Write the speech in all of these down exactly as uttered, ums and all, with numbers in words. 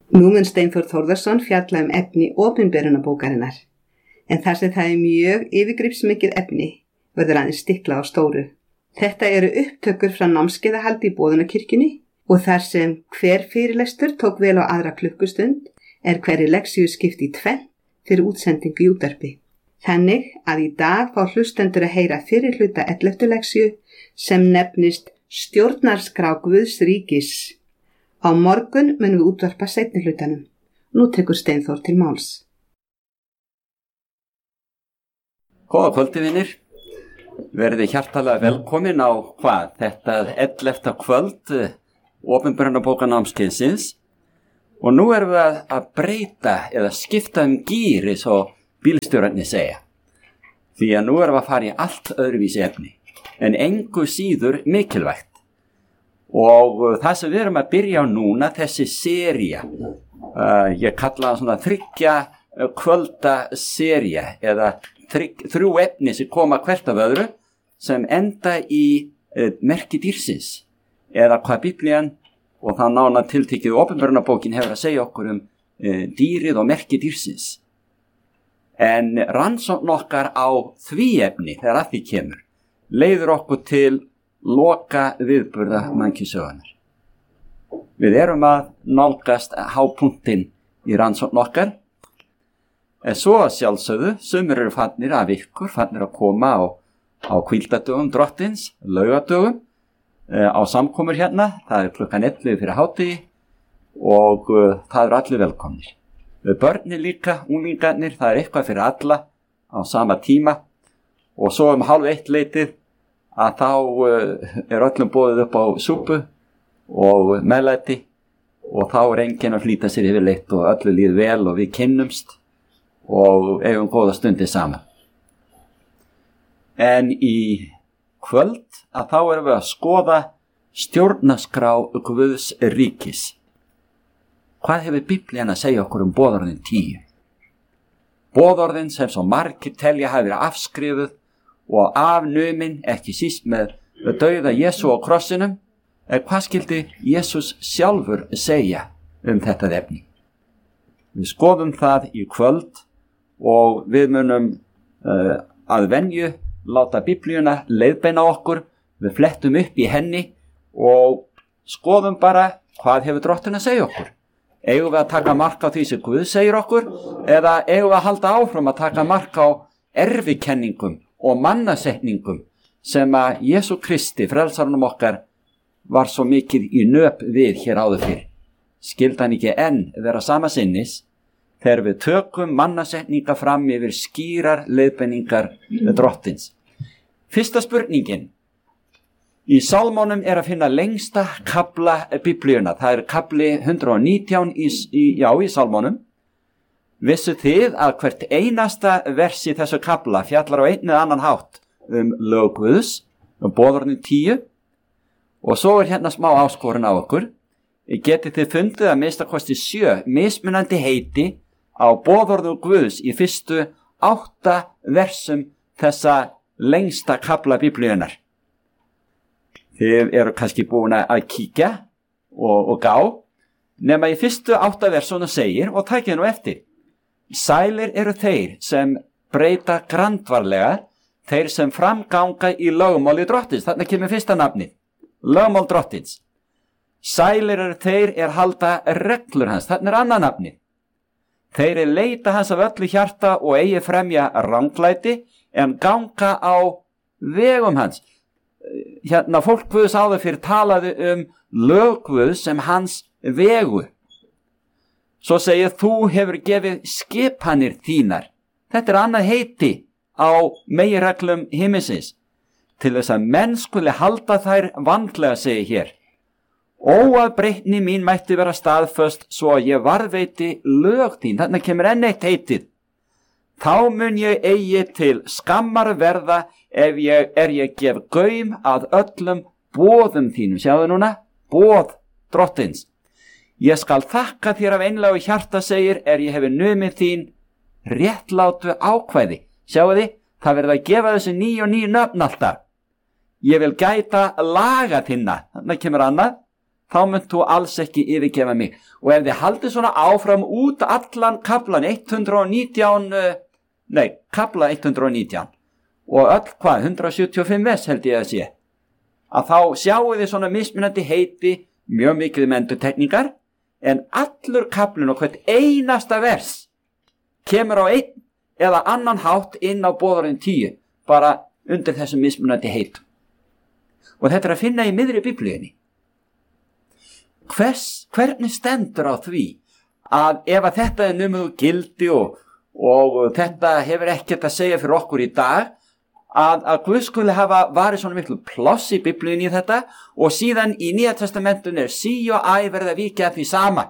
Nú mun Steinþór Þórðarson fjalla um efni opinberunarbókarinnar, en þar sem það er mjög yfirgripsmikið efni verður aðeins stiklað á stóru. Þetta eru upptökur frá námskeiðahaldi í Boðunarkirkjunni og þar sem hver fyrirlestur tók vel á aðra klukkustund er hverri leksíu skipt í tvennt fyrir útsendingu í útvarpi. Þannig að í dag fá hlustendur að heyra fyrir hluta elleftu leksíu sem nefnist Stjórnarskrá Guðs ríkis. Á morgun munum við útvarpa seinni hlutanum. Nú tekur Steinþór til máls. Góða kvöldi, vinir. Verðið hjartalega velkomin á hvað? Þetta ellefta kvöld opinberunarbókanámskeiðsins. Og nú erum við að breyta eða skipta um gír eins og bílstjórarnir segja. Því að nú erum við að fara í allt öðruvísi efni, en engu síður mikilvægt. Og það sem við erum að byrja á núna, þessi sería, uh, ég kalla það svona þriggja kvölda sería, eða þrygg, þrjú efni sem koma hvert af öðru, sem enda í uh, merki dýrsins, eða hvað Biblían, og þá nána tiltekið opinberunarbókin hefur að segja okkur um uh, dýrið og merki dýrsins. En rannsókn okkar á því efni, þegar að því kemur, leiður okkur til loka viðburða mannkynssögunnar. Við erum að nálgast hápunktinn í rannsókn okkar. En svo að sjálfsögðu, sumir eru fannir af ykkur, fannir að koma á, á hvíldadögum drottins, laugadögum, á samkomur hérna, það er klukkan ellefu fyrir hádegi og uh, það eru allir velkomnir. Börnir líka, unglingarnir, það er eitthvað fyrir alla á sama tíma og svo um hálf eitt leitið að þá uh, er öllum boðið upp á súpu og meðlæti og þá er enginn að flýta sér yfirleitt og öllu líð vel og við kynnumst og eigum góða stundir saman. En í kvöld að þá erum við að skoða stjórnarskrá Guðs ríkis. Hvað hefur Biblían að segja okkur um boðorðin tíu? Boðorðin sem svo margir telja hafi verið afskrifuð og afnumin ekki síst með dauða Jesú á krossinum, en hvað skildi Jesús sjálfur segja um þetta efni? Við skoðum það í kvöld og við munum uh, að venju láta Biblíuna leiðbeina okkur, við flettum upp í henni og skoðum bara hvað hefur drottinn að segja okkur. Eigum við að taka mark á því sem Guð segir okkur eða eigum við að halda áfram að taka mark á erfikenningum og mannasetningum sem að Jesú Kristi, frelsarunum okkar, var svo mikið í nöp við hér áður fyrir. Skildi hann ekki enn vera sama sinnis þegar við tökum mannasetninga fram yfir skýrar leiðbeiningar drottins. Fyrsta spurningin. Í Sálmónum er að finna lengsta kafla Biblíuna. Það er kafli hundrað og nítján í, í, já, í Sálmónum. Vissu þið að hvert einasta vers í þessu kafla fjallar á einn eða annan hátt um lög Guðs, um boðorðin tíu. Og svo er hérna smá áskorun á okkur. Getið þið fundið að minnsta kosti sjö mismunandi heiti á boðorðu Guðs í fyrstu átta versum þessa lengsta kafla Biblíunar. Þið eru kannski búin að kíkja og, og gá, nema í fyrstu átta versuna segir, og takið nú eftir, sælir eru þeir sem breyta grandvarlega, þeir sem framganga í lögmáli drottins. Þarna kemur fyrsta nafnið, lögmál drottins. Sælir eru þeir er halda reglur hans. Þarna er annað nafnið. Þeir er leita hans af öllu hjarta og eigi fremja ranglæti en ganga á vegum hans. Hérna fólk Guðs áður fyrir talaði um lög Guðs sem hans vegu. Svo segir þú hefur gefið skipanir þínar. Þetta er annað heiti á meginreglum himinsins. Til þess að menn skuli halda þær vandlega, segir hér. Óafbreytni mín mætti vera staðföst svo að ég varðveiti lög þín. Þarna kemur enn eitt heitið. Þá mun ég eigi til skammar verða ef ég er ég gef gaum að öllum boðum þínum. Sjáðu núna, boð drottins. Ég skal þakka þér af einlægu hjarta, segir, er ég hefur numið þín réttlátu ákvæði. Sjáðu þið, það verður að gefa þessu ný og ný nöfn alltaf. Ég vil gæta laga þinna. Þannig kemur annað. þá munt þú alls ekki yfirgefa mig. Og ef þið haldið svona áfram út allan kaflan hundrað og nítján, nei, kafla hundrað og nítján og öll hvað, hundrað sjötíu og fimm vers held ég að sé, að þá sjáu þið svona mismunandi heiti, mjög mikið um endurtekningar, en allur kaflun og hvert einasta vers kemur á einn eða annan hátt inn á boðorðin tíu, bara undir þessum mismunandi heitum. Og þetta er að finna í miðri Biblíunni. Hvers, hvernig stendur á því að ef að þetta er numið úr gildi og, og þetta hefur ekkert að segja fyrir okkur í dag, að, að Guð skuli hafa varið svona miklu pláss í Biblíunni í þetta og síðan í Nýja testamentinu er sí og æ verða vikið að því sama.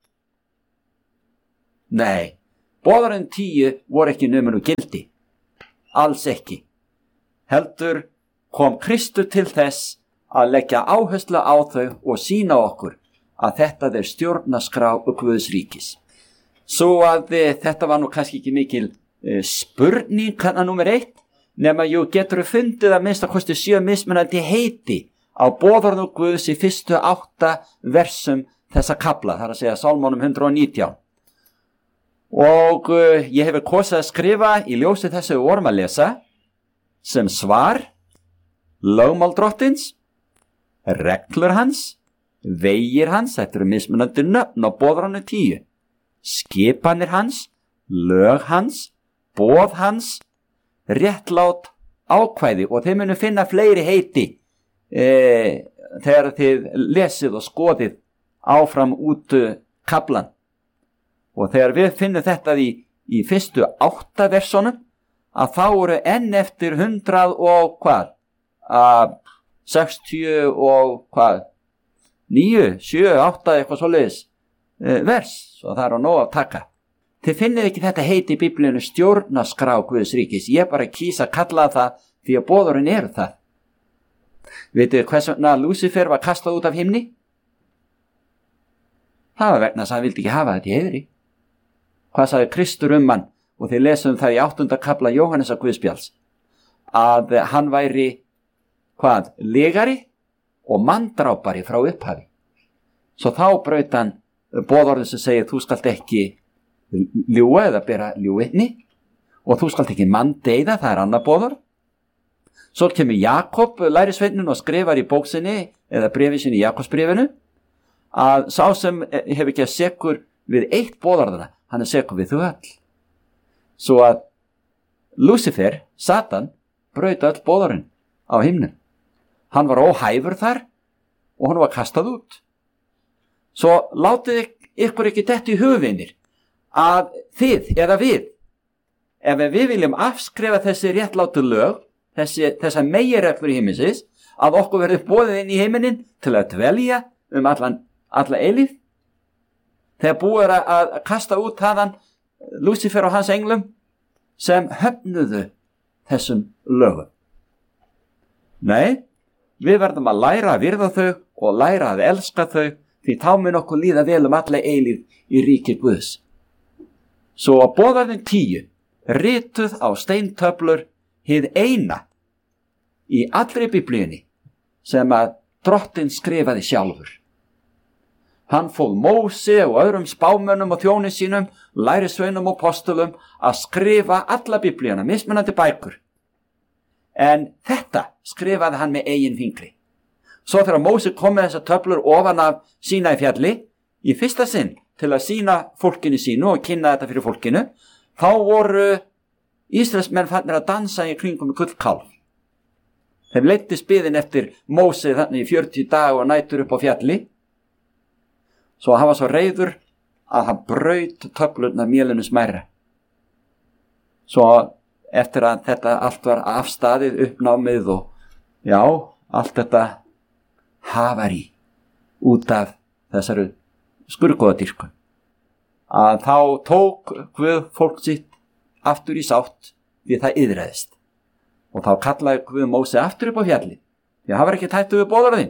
Nei, boðorðin tíu voru ekki numið úr gildi. Alls ekki. Heldur kom Kristur til þess að leggja áherslu á þau og sýna okkur að þetta er stjórnarskrá Guðs ríkis. Svo að e, þetta var nú kannski ekki mikil e, spurning kannar númer eitt, nema jú getur fundið að minnsta kosti sjö mismunandi heiti á boðorðum Guðs í fyrstu átta versum þessa kafla, þar að segja Sálmónum hundrað og nítján. Og e, ég hefur kosið að skrifa í ljósi þessu við vorum að lesa sem svar, lögmál drottins, reglur hans, vegir hans, þetta eru mismunandi nöfn á boðorðinu tíu, skipanir hans, lög hans, boð hans, réttlát ákvæði, og þeir munu finna fleiri heiti e, þegar þið lesið og skoðið áfram út kaflan. Og þegar við finnum þetta í, í fyrstu átta versonum, að þá eru enn eftir hundrað og hvað, að sextíu og hvað, níu, sjö, átta, eitthvað svoleiðis e, vers, svo það er á nóg að taka. Þið finnið ekki þetta heiti í Biblíunni stjórnarskrá Guðs ríkis, ég bara kýs að kalla það því að boðorðin eru það. Vitið hvers vegna Lúsífer var kastað út af himni? Það var vegna þess að hann vildi ekki hafa þetta í heiðri. Hvað sagði Kristur um hann? Og þið lesum það í áttunda kafla Jóhannesar Guðspjalls, að hann væri, hvað, legari og manndrápari frá upphafi. Svo þá braut hann boðorðið sem segir, þú skalt ekki ljúga eða bera ljúgvitni, og þú skalt ekki manndeyða, það er annað boðorð. Svo kemur Jakob, lærisveinninn, og skrifar í bóksinni, eða bréfi sinni í Jakobsbréfinu, að sá sem hefur ekki að sekur við eitt boðorðina, hann er sekur við þau öll. Svo að Lúsífer, Satan, braut öll boðorðin á himnum. Hann var óhæfur þar og hann var kastað út. Svo látið ykkur ekki detta í hugvinir að þið eða við, ef við viljum afskrifa þessi réttlátu lög, þessi, þessa meginreglur í himinsins, að okkur verður boðið inn í heiminin til að dvelja um allan, alla eilífð, þegar búið að, að kasta út þaðan Lúsífer og hans englum sem höfnuðu þessum lögum. Nei, við verðum að læra að virða þau og læra að elska þau, því þá mun okkur líða vel um alla eilífð í ríki Guðs. Svo að boðorðin tíu, rituð á steintöflur, hið eina í allri Biblíunni sem að drottinn skrifaði sjálfur. Hann fól Móse og öðrum spámönnum og þjóni sínum, lærisveinum og postulum að skrifa alla Biblíuna, mismunandi bækur. En þetta skrifaði hann með eigin fingri. Svo þegar Móse kom með þessar töflur ofan af Sínaí fjalli, í fyrsta sinn til að sýna fólkinu sínu og kynna þetta fyrir fólkinu, þá voru Ísraelsmenn fannir að dansa í kringum með gullkálf. Þeim leiddi spiðin eftir Móse þannig í fjörutíu daga og nætur upp á fjalli. Svo hann var svo reiður að hann braut töflurnar mélinu smærra. Svo eftir að þetta allt var afstaðið, uppnámið og já, allt þetta hafari út af þessari skurðgoðadýrkun, að þá tók Guð fólk sitt aftur í sátt því það iðraðist. Og þá kallaði Guð Móse aftur upp á fjalli, því hann var ekki tættu við boðorðin.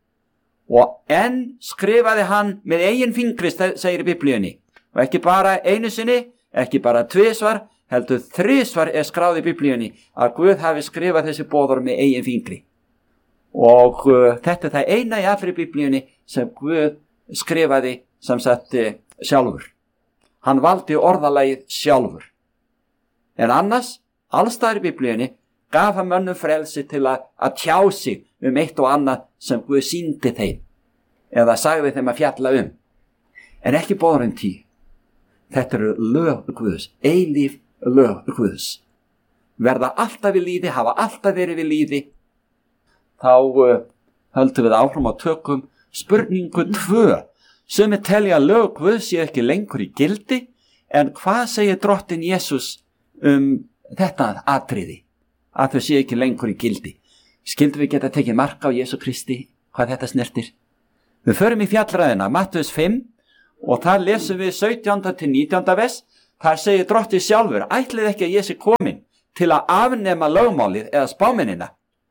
Og enn skrifaði hann með eigin fingri, segir í Biblíunni, og ekki bara einu sinni, ekki bara tvisvar, heldur þrisvar er skráð í Biblíunni að Guð hafi skrifað þessi boðorð með eigin fingri. Og uh, þetta er það eina í allri Biblíunni sem Guð skrifaði sem sagt sjálfur. Hann valdi orðalagið sjálfur. En annars, allstaðar í Biblíunni, gaf hann mönnum frelsi til að, að tjá sig um eitt og annað sem Guð sýndi þeim eða sagði þeim að fjalla um. En ekki boðorðin tíu. Þetta eru lög Guðs, eilíf lög Guðs. Verða alltaf við líði, hafa alltaf verið við líði. Þá uh, höldum við áfram á tökum spurningu tvö. Sumir telja að lög Guðs sé ekki lengur í gildi, en hvað segir drottinn Jesús um þetta atriði? Að þau sé ekki lengur í gildi. Skildum við geta tekið mark á Jesú Kristi hvað þetta snertir? Við förum í fjallræðina, Mattheus fimm, og þar lesum við sautjánda til nítjánda vers. Þar segir drottinn sjálfur, ætlið ekki að ég sé komin til að afnema lögmálið eða spámennina.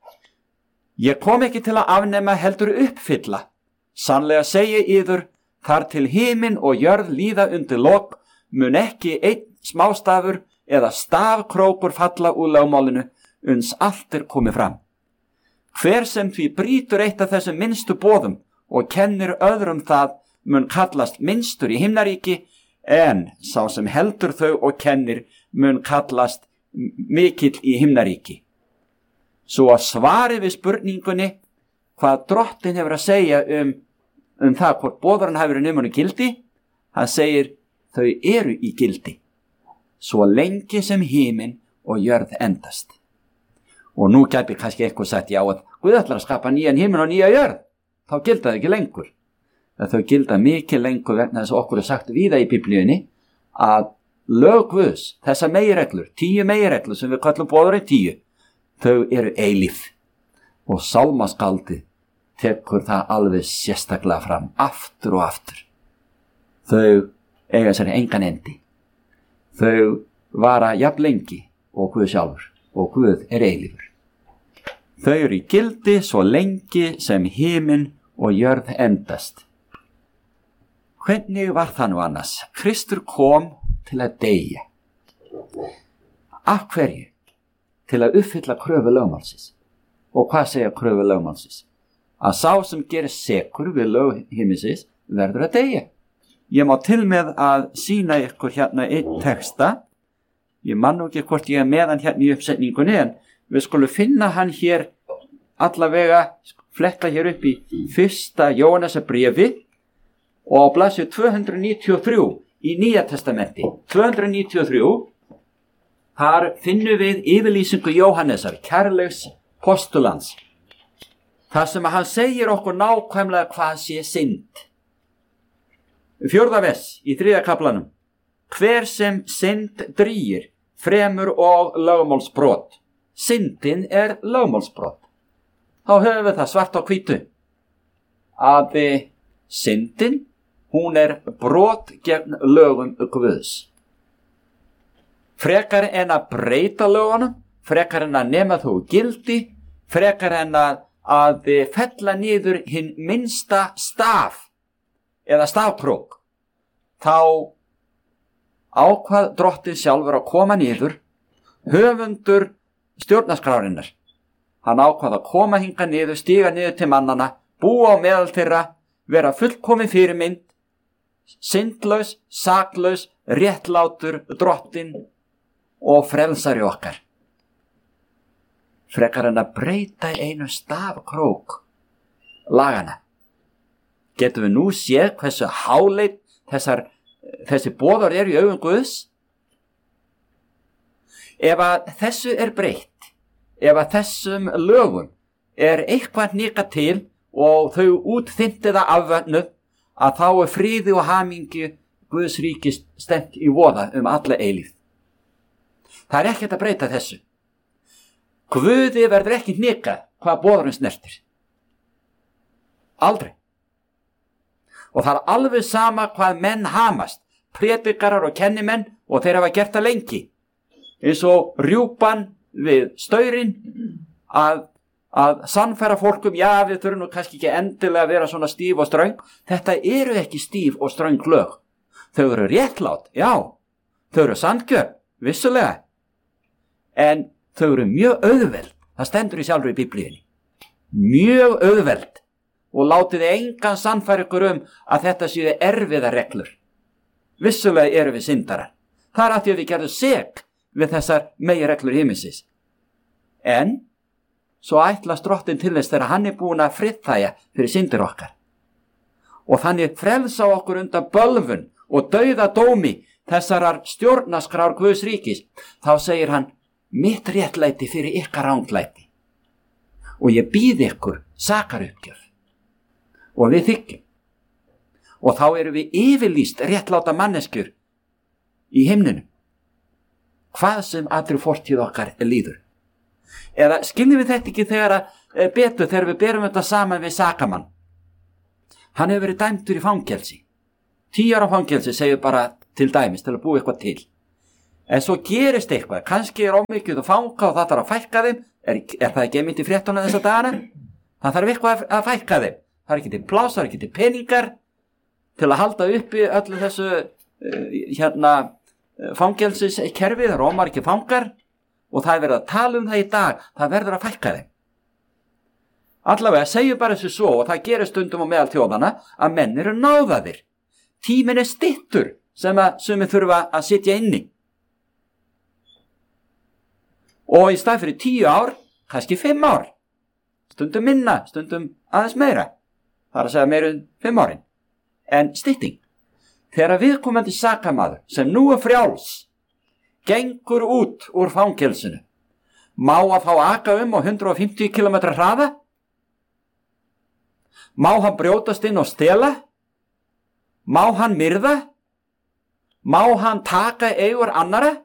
Ég kom ekki til að afnema heldur uppfylla. Sannlega segi yður, þar til himin og jörð líða undir lok, mun ekki einn smástafur eða stafkrókur falla úr lögmálinu, uns allt er komið fram. Hver sem því brýtur eitt af þessum minnstu boðum og kennir öðrum það, mun kallast minnstur í himnaríki, en sá sem heldur þau og kennir mun kallast mikill í himnaríki. Svo að svari við spurningunni hvað drottinn hefur að segja um, um það hvort boðurinn hafi verið numunni gildi, hann segir þau eru í gildi, svo lengi sem himin og jörð endast. Og nú gæti kannski eitthvað sagt, já, að Guð ætlar að skapa nýjan himin og nýja jörð, þá gilda það ekki lengur. Það þau gilda mikið lengur vegna þess að okkur er sagt víða í Biblíunni að lög Guðs, þessar meginreglur, tíu meginreglur sem við kallum boðorðin tíu, þau eru eilíf. Og sálmaskaldið tekur það alveg sérstaklega fram, aftur og aftur. Þau eiga sér engan endi. Þau vara jafn lengi og Guð sjálfur, og Guð er eilífur. Þau eru í gildi svo lengi sem himin og jörð endast. Hvernig var það nú annars? Kristur kom til að deyja. Af hverju? Til að uppfylla kröfu lögmálsins. Og hvað segja kröfu lögmálsins? Að sá sem gerir sekur við lög himinsins verður að deyja. Ég má til með að sýna ykkur hérna einn texta. Ég man nú ekki hvort ég er með hann hérna í uppsetningunni, en við skulum finna hann hér allavega, fletta hér upp í fyrsta Jóhannesarbréfi og á blaðsíðu tvö hundruð níutíu og þrjú í Nýja testamenti. tvö hundruð níutíu og þrjú, þar finnum við yfirlýsingu Jóhannesar, kærleiks postulans. Það sem að hann segir okkur nákvæmlega hvað sé synd. Fjórða vers í þriðja kaflanum. Hver sem synd drýgir, fremur og lögmálsbrot. Syndin er lögmálsbrot. Þá höfum við það svart á hvítu. Að syndin, hún er brot gegn lögum Guðs. Frekar en að breyta lögunum, frekar en að nema þó gildi, frekar en að, að fella niður hinn minnsta staf eða stafkrók, þá ákvað drottinn sjálfur að koma niður, höfundur stjórnarskrárinnar. Hann ákvað að koma hingað niður, stíga niður til mannana, búa á meðal þeirra, vera fullkomin fyrirmynd, syndlaus, saklaus, réttlátur drottinn og frelsari okkar. Frekar en að breyta einu stafkrók lagana. Getum við nú séð hversu háleit þessar, þessi boðar eru í augum Guðs? Ef að þessu er breytt, ef að þessum lögum er eitthvað hnikað til og þau útþynntiða afvönnuð, að þá er fríði og hamingju Guðs ríki stefnt í voða um alla eilífð. Það er ekkert að breyta þessu. Guði verður ekki hnikað hvað boðurinn snertir. Aldrei. Og það er alveg sama hvað menn hamast, prédikarar og kennimenn, og þeir hafa gert það lengi. Eins og rjúpan við staurinn að, að sannfæra fólkum, já, við þurfum nú kannski ekki endilega að vera svona stíf og ströng. Þetta eru ekki stíf og ströng lög. Þau eru réttlát, já. Þau eru sanngjörn, vissulega. En þau eru mjög auðveld. Það stendur í sjálfur í Biblíunni. Mjög auðveld. og látið engan sannfæra ykkur um að þetta séu erfiða reglur. Vissulega eru við syndarar. Það er að því að við gerðum sek við þessar meginreglur himinsins. En svo ætlast drottinn til þess þegar hann er búin að friðþægja fyrir syndir okkar. Og þannig frelsa okkur undan bölvun og dauða dómi þessarar stjórnarskrár Guðs ríkis. Þá segir hann, mitt réttlæti fyrir ykkar ranglæti. Og ég býð ykkur sakaruppgjöf. Og við þykjum. Og þá eru við yfirlýst réttláta manneskjur í himninu. Hvað sem allri fortíð okkar líður. Eða skiljum við þetta ekki þegar að betur þegar við berum þetta saman við sakamann. Hann hefur verið dæmdur í fangelsi. Tíu ára fangelsi segir bara til dæmis til að búa eitthvað til. En svo gerist eitthvað, kannski er ómikið að fanga og það þarf að fækka þeim. Er, er það ekki einmitt í fréttunum þessa dagana? Það þarf eitthvað að, að fækka þeim. Það er ekki til pláss, það er ekki til peningar til að halda uppi öllu þessu uh, hérna fangelsiskerfi, það rómar ekki fangar og það er verið að tala um það í dag, það verður að fækka þeim. Allavega, segjum bara þessu svo og það gerir stundum á meðal þjóðana að menn eru náðaðir. Tíminn er styttur sem að sumir þurfa að sitja inni. Og í stað fyrir tíu ár, kannski fimm ár. Stundum minna, stundum aðeins meira. Það er að segja meira um fimm árin. En stytting. Þegar viðkomandi sakamaður sem nú er frjáls gengur út úr fangelsinu, má að fá aka um á hundrað og fimmtíu kílómetra hraða? Má hann brjótast inn og stela? Má hann myrða? Má hann taka eigur annara?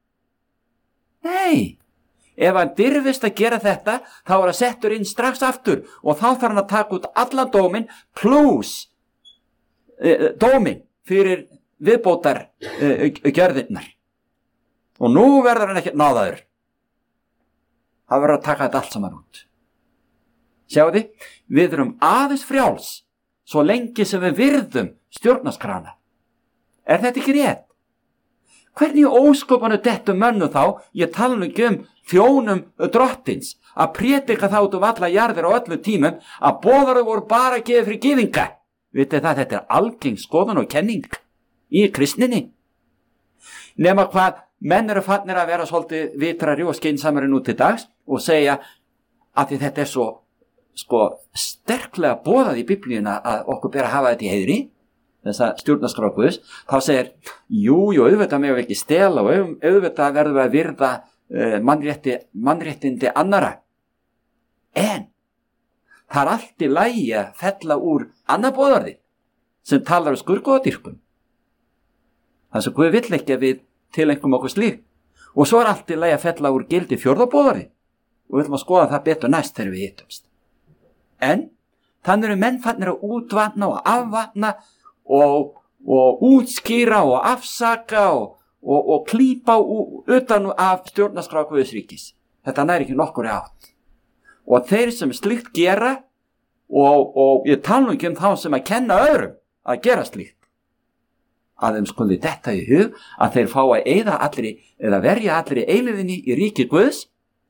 Nei. Ef hann dirfist að gera þetta, þá er hann settur inn strax aftur og þá þarf hann að taka út allan dóminn plus e, dóminn fyrir viðbótar e, gjörðirnar. Og nú verður hann ekki náðaður. Það verður að taka þetta allt saman út. Sjáðu, við erum aðeins frjáls svo lengi sem við virðum stjórnarskrána. Er þetta ekki rétt? Hvernig óskopanu dettur mönnu þá, ég tala nú ekki um þjónum drottins, að prédika þá út um alla jarðir á öllum tímum, að boðarar voru bara að gefa fyrir gyðinga. Vitið það, þetta er algeng skoðun og kenning í kristninni. Nema hvað, menn eru fannir að vera svolítið vitrari og skeinsamari nú til dags og segja að því þetta er svo sko sterklega boðað í Biblíuna að okkur ber að hafa þetta í heiðri, þessa stjórnarskrá Guðs, þá segir, jú, jú, auðvitað megum við ekki stela og auðvitað verðum við að virða uh, mannrétti, mannréttindi annara. En það er allt í lagi að fella úr annað boðorði sem talar um skurðgoðadýrkun. Það sem Guð vill ekki að við tilengum okkur slíkt. Og svo er allt í lagi að fella úr gildi fjórða boðorði og við ætlum að skoða það betur næst þegar við hittumst. En þannig eru menn fannir að útvatna og afvatna og, og útskýra og afsaka og, og, og klípa utan af stjórnarskrá Guðs ríkis. Þetta nær ekki nokkur átt. Og þeir sem slíkt gera og, og ég tala nú ekki um þá sem að kenna öðrum að gera slíkt. Að þeim skuli detta í hug að þeir fá að eyða allri eða verja allri eilíðinni í ríki Guðs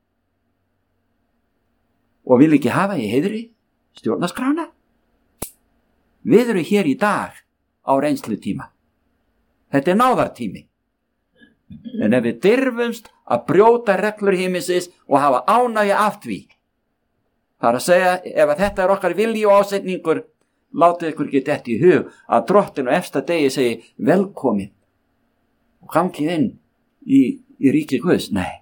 og vil ekki hafa í heiðri stjórnarskrána. Við erum hér í dag á reynslutíma. Þetta er náðartími. En ef við dirfumst að brjóta reglur himinsins og hafa ánægju af því, það er að segja, ef að þetta er okkar vilji og ásetningur, látið ykkur ekki detta í hug að drottinn á efsta degi segi velkomin og gangið inn í, í ríki Guðs. Nei.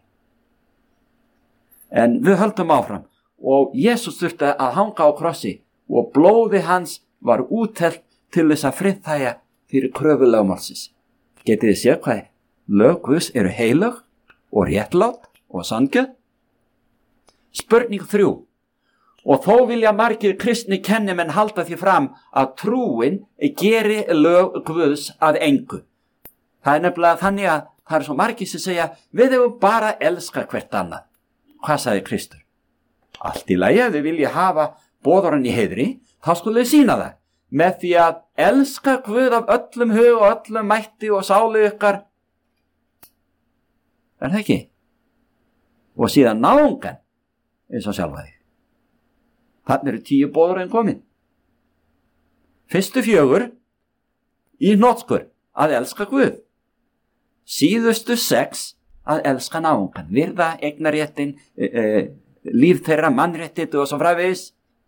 En við höldum áfram og Jesús þurfti að hanga á krossi og blóði hans var úthellt til þess að friðþægja fyrir kröfu lögmálsins. Getið þið séð hvað lög Guðs eru heilög og réttlát og sanngjörn? Spurning þrjú. Og þó vilja margir kristni kennimenn halda því fram að trúin geri lög Guðs að engu. Það er nefnilega þannig að það er svo margir sem segja við hefum bara elska hvert annað. Hvað sagði Kristur? Allt í lagi að þið vilja hafa boðarann í heiðri, þá skulle þið sína það með því að elska Guð af öllum hug og öllum mætti og sálu ykkar. Er það ekki? Og síðan náungan eins og sjálfa þig. Þannig eru tíu boðarinn komin. Fyrstu fjögur í hnotskur að elska Guð. Síðustu sex að elska náungan, virða eignaréttin, e, e, líf þeirra, mannréttindi og svo framvegis.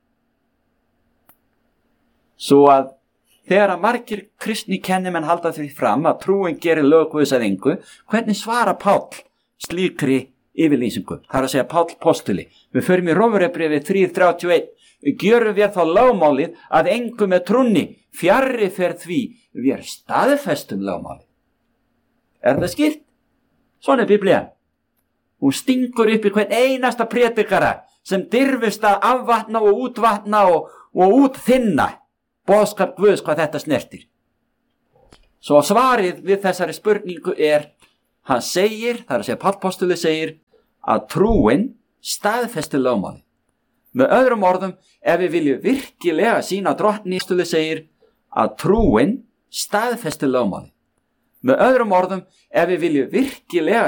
Svo að þegar að margir kristni kennimenn halda því fram að trúin gerir lög Guðs að engu, hvernig svara Páll slíkri yfirlýsingu? Það er að segja Páll postuli. Við förum í Rómverjabréfið þrjú þrjátíu og eitt. Gjörum við þá lögmálið að engu með trúnni, fjarri fer því við staðfestum lögmálið. Er það skýrt? Svona er Biblían. Hún stingur upp í hvern einasta prédikara sem dirfist að afvatna og útvatna og, og útþinna boðskap Guðs hvað þetta snertir. Svo svarið við þessari spurningu er, hann segir, það er að segja Páll postuli segir, að trúin staðfesti lögmálið. Með öðrum orðum, ef við viljum virkilega sína drottni, postuli segir að trúin staðfesti lögmálið. Með öðrum orðum, ef við viljum virkilega